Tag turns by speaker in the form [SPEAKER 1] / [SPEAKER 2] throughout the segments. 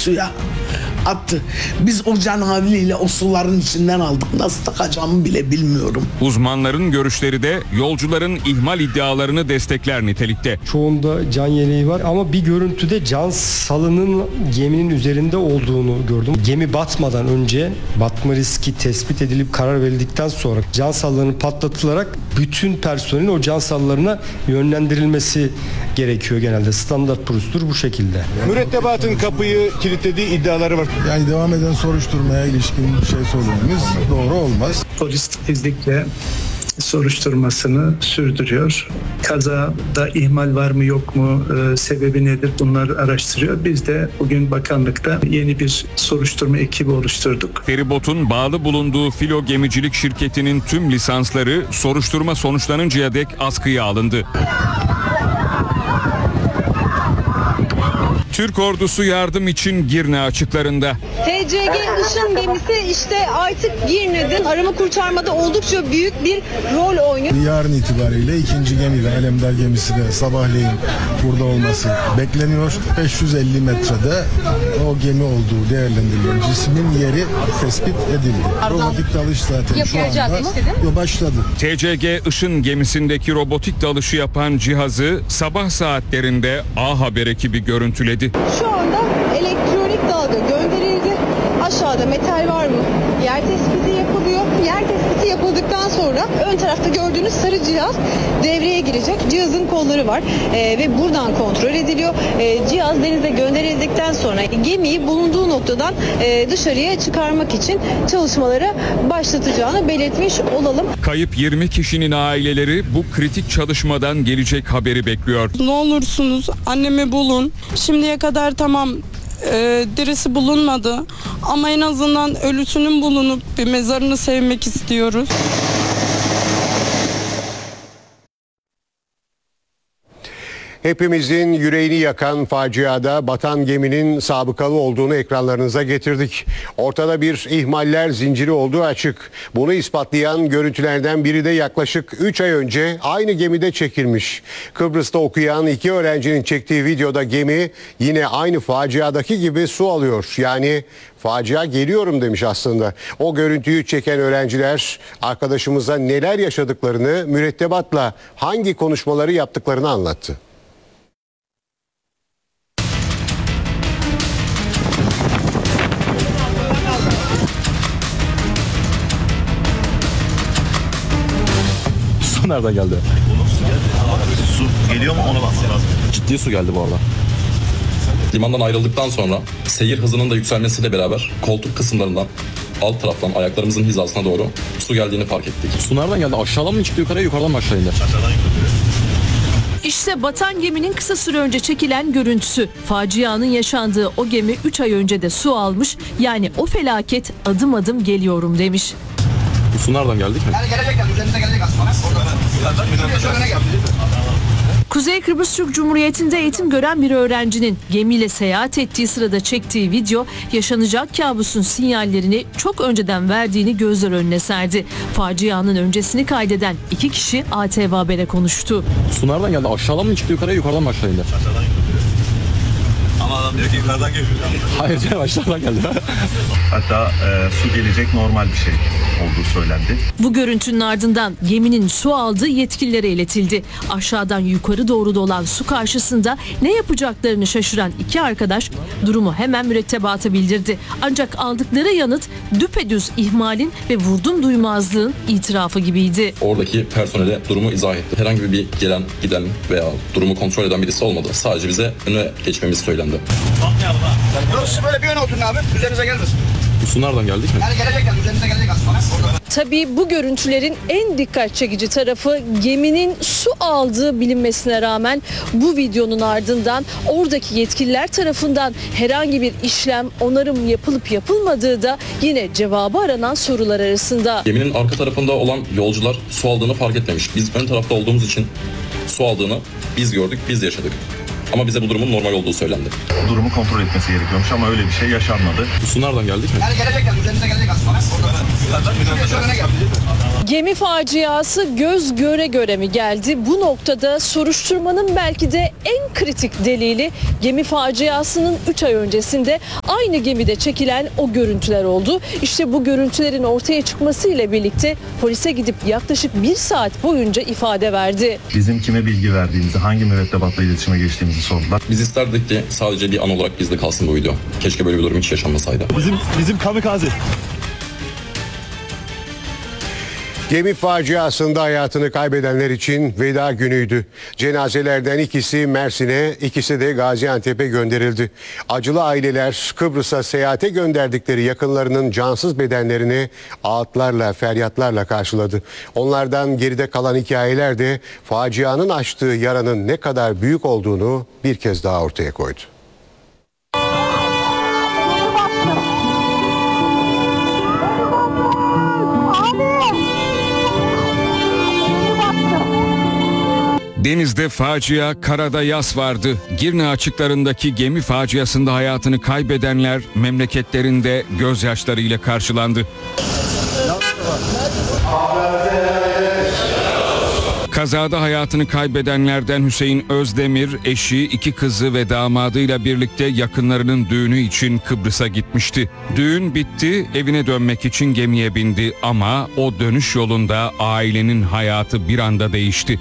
[SPEAKER 1] suya attı. Biz o can havliyle o suların içinden aldık. Nasıl takacağımı bile bilmiyorum.
[SPEAKER 2] Uzmanların görüşleri de yolcuların ihmal iddialarını destekler nitelikte.
[SPEAKER 3] Çoğunda can yeleği var ama bir görüntüde can salının geminin üzerinde olduğunu gördüm. Gemi batmadan önce batma riski tespit edilip karar verildikten sonra can sallarının patlatılarak bütün personelin o can sallarına yönlendirilmesi gerekiyor genelde. Standart prosedür bu şekilde.
[SPEAKER 4] Mürettebatın kapıyı kilitlediği iddiaları var.
[SPEAKER 5] Yani devam eden soruşturmaya ilişkin bir şey söylememiz doğru olmaz.
[SPEAKER 6] Polis titizlikle soruşturmasını sürdürüyor. Kazada ihmal var mı yok mu, sebebi nedir bunları araştırıyor. Biz de bugün bakanlıkta yeni bir soruşturma ekibi oluşturduk.
[SPEAKER 2] Feribotun bağlı bulunduğu Filo Gemicilik Şirketi'nin tüm lisansları soruşturma sonuçlanıncaya dek askıya alındı. Türk ordusu yardım için Girne açıklarında.
[SPEAKER 7] TCG Işın gemisi işte artık Girne'de arama kurtarmada oldukça büyük bir rol oynuyor.
[SPEAKER 5] Yarın itibariyle ikinci gemi de Alemdar gemisi de sabahleyin burada olması bekleniyor. 550 metrede o gemi olduğu değerlendiriliyor. Cismin yeri tespit edildi. Robotik dalış zaten şu anda başladı.
[SPEAKER 2] TCG Işın gemisindeki robotik dalışı yapan cihazı sabah saatlerinde A Haber ekibi görüntüledi.
[SPEAKER 7] Şu anda elektronik dalga gönderildi. Aşağıda metal var mı? Yer tespiti yapılıyor. Yer tespiti yapıldıktan sonra ön tarafta gördüğünüz sarı cihaz devreye girecek. Cihazın kolları var ve buradan kontrol ediliyor. Cihaz denize gönderildikten sonra gemiyi bulunduğu noktadan dışarıya çıkarmak için çalışmaları başlatacağını belirtmiş olalım.
[SPEAKER 2] Kayıp 20 kişinin aileleri bu kritik çalışmadan gelecek haberi bekliyor.
[SPEAKER 8] Ne olursunuz annemi bulun. Şimdiye kadar tamam dirisi bulunmadı ama en azından ölüsünün bulunup bir mezarını sevmek istiyoruz.
[SPEAKER 9] Hepimizin yüreğini yakan faciada batan geminin sabıkalı olduğunu ekranlarınıza getirdik. Ortada bir ihmaller zinciri olduğu açık. Bunu ispatlayan görüntülerden biri de yaklaşık 3 ay önce aynı gemide çekilmiş. Kıbrıs'ta okuyan 2 öğrencinin çektiği videoda gemi yine aynı faciadaki gibi su alıyor. Yani facia geliyorum demiş aslında. O görüntüyü çeken öğrenciler arkadaşımıza neler yaşadıklarını, mürettebatla hangi konuşmaları yaptıklarını anlattı.
[SPEAKER 10] Su nereden geldi?
[SPEAKER 11] Su geliyor mu ona bakmak lazım.
[SPEAKER 10] Ciddi su geldi bu arada. Limandan ayrıldıktan sonra seyir hızının da yükselmesiyle beraber koltuk kısımlarından alt taraftan ayaklarımızın hizasına doğru su geldiğini fark ettik. Su nereden geldi? Aşağıdan mı çıktı yukarıya, yukarıdan mı aşağı indi?
[SPEAKER 12] İşte batan geminin kısa süre önce çekilen görüntüsü. Facianın yaşandığı o gemi 3 ay önce de su almış. Yani o felaket adım adım geliyorum demiş.
[SPEAKER 10] Bu su nereden geldi ki?
[SPEAKER 11] Üzerinize gelecek aslında.
[SPEAKER 12] Kuzey Kıbrıs Türk Cumhuriyeti'nde eğitim gören bir öğrencinin gemiyle seyahat ettiği sırada çektiği video yaşanacak kabusun sinyallerini çok önceden verdiğini gözler önüne serdi. Facianın öncesini kaydeden 2 kişi ATV Haber'e konuştu.
[SPEAKER 10] Su nereden geldi? Aşağıdan mı çıktı yukarıya, yukarıdan mı aşağı indi?
[SPEAKER 11] Ama adam diyor ki yukarıdan geliyor.
[SPEAKER 10] Hayır canım, aşağıdan geldi.
[SPEAKER 11] Hatta su gelecek normal bir şey olduğu söylendi.
[SPEAKER 12] Bu görüntünün ardından geminin su aldığı yetkililere iletildi. Aşağıdan yukarı doğru dolan su karşısında ne yapacaklarını şaşıran 2 arkadaş durumu hemen mürettebata bildirdi. Ancak aldıkları yanıt düpedüz ihmalin ve vurdum duymazlığın itirafı gibiydi.
[SPEAKER 10] Oradaki personele durumu izah etti. Herhangi bir gelen giden veya durumu kontrol eden birisi olmadı. Sadece bize öne geçmemiz söylendi.
[SPEAKER 11] Bakmayalım ha. Yok siz böyle bir öne oturun abi. Üzerinize gelmesin.
[SPEAKER 10] Bu su nereden geldi ki?
[SPEAKER 11] Yani gelecek üzerinize gelecek aslında.
[SPEAKER 7] Tabii bu görüntülerin en dikkat çekici tarafı geminin su aldığı bilinmesine rağmen bu videonun ardından oradaki yetkililer tarafından herhangi bir işlem, onarım yapılıp yapılmadığı da yine cevabı aranan sorular arasında.
[SPEAKER 10] Geminin arka tarafında olan yolcular su aldığını fark etmemiş. Biz ön tarafta olduğumuz için su aldığını biz gördük, biz yaşadık. Ama bize bu durumun normal olduğu söylendi.
[SPEAKER 11] Durumu kontrol etmesi gerekiyormuş ama öyle bir şey yaşanmadı.
[SPEAKER 10] Su nereden geldik mi?
[SPEAKER 12] Gemi faciası göz göre göre mi geldi? Bu noktada soruşturmanın belki de en kritik delili gemi faciasının 3 ay öncesinde aynı gemide çekilen o görüntüler oldu. İşte bu görüntülerin ortaya çıkmasıyla birlikte polise gidip yaklaşık 1 saat boyunca ifade verdi.
[SPEAKER 11] Bizim kime bilgi verdiğimizi, hangi mürettebatla iletişime geçtiğimizi sordular.
[SPEAKER 10] Biz isterdik ki sadece bir an olarak bizde kalsın bu video. Keşke böyle bir durum hiç yaşanmasaydı.
[SPEAKER 4] Bizim kamikaze.
[SPEAKER 9] Gemi faciasında hayatını kaybedenler için veda günüydü. Cenazelerden ikisi Mersin'e, ikisi de Gaziantep'e gönderildi. Acılı aileler Kıbrıs'a seyahate gönderdikleri yakınlarının cansız bedenlerini ağıtlarla, feryatlarla karşıladı. Onlardan geride kalan hikayeler de facianın açtığı yaranın ne kadar büyük olduğunu bir kez daha ortaya koydu.
[SPEAKER 2] Denizde facia, karada yas vardı. Girne açıklarındaki gemi faciasında hayatını kaybedenler memleketlerinde gözyaşlarıyla karşılandı. Kazada hayatını kaybedenlerden Hüseyin Özdemir, eşi, 2 kızı ve damadıyla birlikte yakınlarının düğünü için Kıbrıs'a gitmişti. Düğün bitti, evine dönmek için gemiye bindi ama o dönüş yolunda ailenin hayatı bir anda değişti.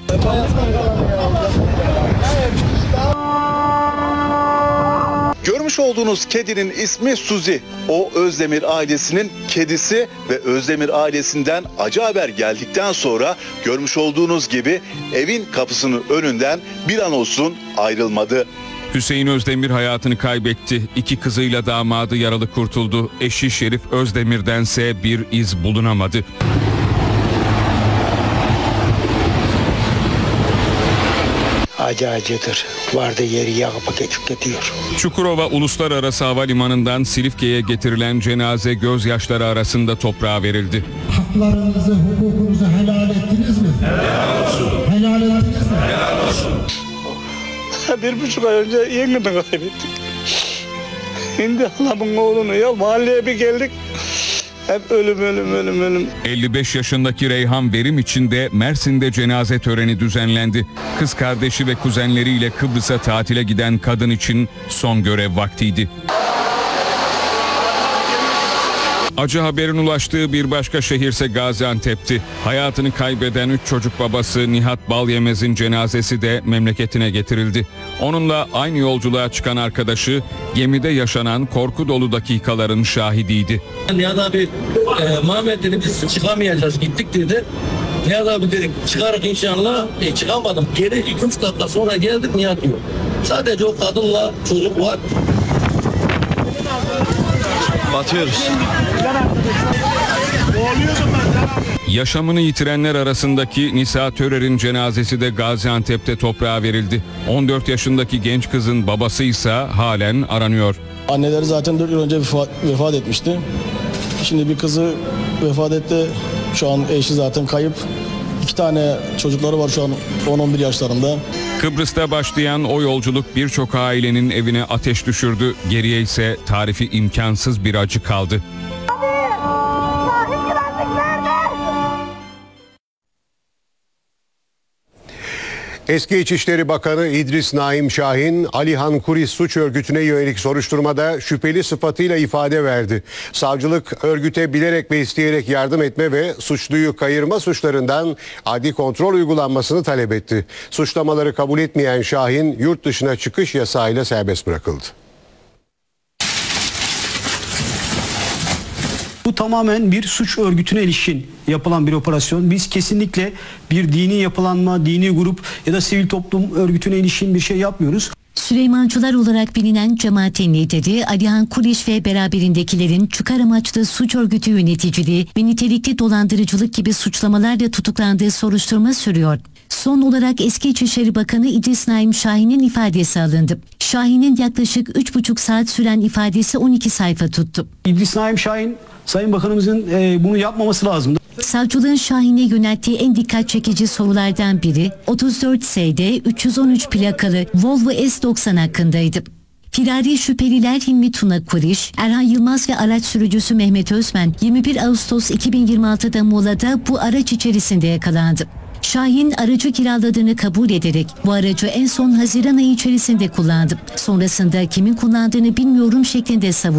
[SPEAKER 13] Görmüş olduğunuz kedinin ismi Suzi. O Özdemir ailesinin kedisi ve Özdemir ailesinden acı haber geldikten sonra görmüş olduğunuz gibi evin kapısının önünden bir an olsun ayrılmadı.
[SPEAKER 2] Hüseyin Özdemir hayatını kaybetti. 2 kızıyla damadı yaralı kurtuldu. Eşi Şerif Özdemir'dense bir iz bulunamadı.
[SPEAKER 14] Acıdır. Vardı yeri yakıp geçip gidiyor.
[SPEAKER 2] Çukurova Uluslararası Havalimanı'ndan Silifke'ye getirilen cenaze gözyaşları arasında toprağa verildi.
[SPEAKER 15] Haklarınızı, hukukunuzu helal ettiniz mi? Helal olsun. Helal ettiniz mi?
[SPEAKER 14] Helal olsun.
[SPEAKER 16] 1,5 ay önce yengemi kaybettik. Şimdi halamın oğlunu ya mahalleye bir geldik. Hep ölüm.
[SPEAKER 2] 55 yaşındaki Reyhan Verim için de Mersin'de cenaze töreni düzenlendi. Kız kardeşi ve kuzenleriyle Kıbrıs'a tatile giden kadın için son görev vaktiydi. Acı haberin ulaştığı bir başka şehirse Gaziantep'ti. Hayatını kaybeden 3 çocuk babası Nihat Balyemez'in cenazesi de memleketine getirildi. Onunla aynı yolculuğa çıkan arkadaşı gemide yaşanan korku dolu dakikaların şahidiydi.
[SPEAKER 17] Nihat abi Mehmet dedi biz çıkamayacağız gittik dedi. Nihat abi dedik çıkarık inşallah. Çıkamadım. Geri 2-3 dakika sonra geldik Nihat diyor. Sadece o kadınla çocuk var.
[SPEAKER 16] Batıyoruz.
[SPEAKER 2] Yaşamını yitirenler arasındaki Nisa Törer'in cenazesi de Gaziantep'te toprağa verildi. 14 yaşındaki genç kızın babası ise halen aranıyor.
[SPEAKER 18] Anneleri zaten 4 yıl önce vefat etmişti. Şimdi bir kızı vefat etti. Şu an eşi zaten kayıp. 2 tane çocukları var şu an 10-11 yaşlarında.
[SPEAKER 2] Kıbrıs'ta başlayan o yolculuk birçok ailenin evine ateş düşürdü. Geriye ise tarifi imkansız bir acı kaldı.
[SPEAKER 9] Eski İçişleri Bakanı İdris Naim Şahin, Alihan Kuris suç örgütüne yönelik soruşturmada şüpheli sıfatıyla ifade verdi. Savcılık örgüte bilerek ve isteyerek yardım etme ve suçluyu kayırma suçlarından adli kontrol uygulanmasını talep etti. Suçlamaları kabul etmeyen Şahin yurt dışına çıkış yasağıyla serbest bırakıldı.
[SPEAKER 19] Bu tamamen bir suç örgütüne ilişkin yapılan bir operasyon. Biz kesinlikle bir dini yapılanma, dini grup ya da sivil toplum örgütüne ilişkin bir şey yapmıyoruz.
[SPEAKER 20] Süleymancılar olarak bilinen cemaatin lideri Alihan Kuris ve beraberindekilerin çıkar amaçlı suç örgütü yöneticiliği ve nitelikli dolandırıcılık gibi suçlamalarla tutuklandığı soruşturma sürüyor. Son olarak eski İçişleri Bakanı İdris Naim Şahin'in ifadesi alındı. Şahin'in yaklaşık 3,5 saat süren ifadesi 12 sayfa tuttu.
[SPEAKER 19] İdris Naim Şahin, Sayın Bakanımızın bunu yapmaması lazımdı.
[SPEAKER 20] Savcılığın Şahin'e yönelttiği en dikkat çekici sorulardan biri 34 SD 313 plakalı Volvo S90 hakkındaydı. Firari şüpheliler Hilmi Tuna Kuriş, Erhan Yılmaz ve araç sürücüsü Mehmet Özmen 21 Ağustos 2026'da Muğla'da bu araç içerisinde yakalandı. Şahin aracı kiraladığını kabul ederek bu aracı en son Haziran ayı içerisinde kullandı. Sonrasında kimin kullandığını bilmiyorum şeklinde savundu.